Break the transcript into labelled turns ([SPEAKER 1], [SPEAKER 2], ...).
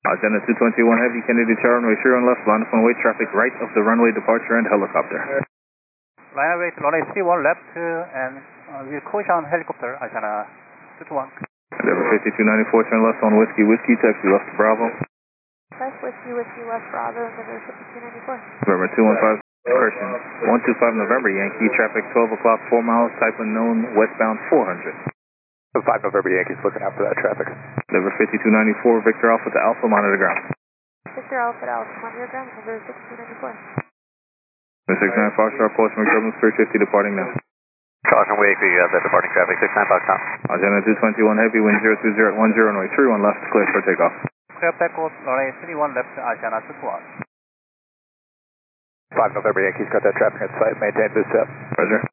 [SPEAKER 1] Agenda 221 Heavy, Kennedy Tower, runway 3 on left, line up runway, traffic right of the runway departure and helicopter.
[SPEAKER 2] Line away to runway 31 left and we'll caution helicopter, Agenda 221.
[SPEAKER 1] Endeavor 5294, turn left on Whiskey, Whiskey, taxi left to Bravo.
[SPEAKER 3] West Whiskey, Whiskey, West Bravo, Endeavor 5294.
[SPEAKER 1] November 215, Christian, 125 November, Yankee, traffic 12 o'clock, 4 miles, type unknown, westbound 400.
[SPEAKER 4] 5 November Yankees looking out for that traffic.
[SPEAKER 1] Endeavor 5294, Victor Alpha to Alpha, monitor ground.
[SPEAKER 3] Victor Alpha to Alpha, monitor ground, Endeavor 5294.
[SPEAKER 1] 69 Foxtrot, Portsmouth, Turbulence 350, departing now.
[SPEAKER 4] Caution Wake, we got the departing traffic, 69 Foxtrot.
[SPEAKER 1] Agenda 221 Heavy, wind 020 at 10, runway 31 left, clear for takeoff.
[SPEAKER 2] Clear takeoff, runway 31 left, Agenda 221.
[SPEAKER 4] 5 November Yankees got that traffic in sight, maintain this step.
[SPEAKER 1] Roger.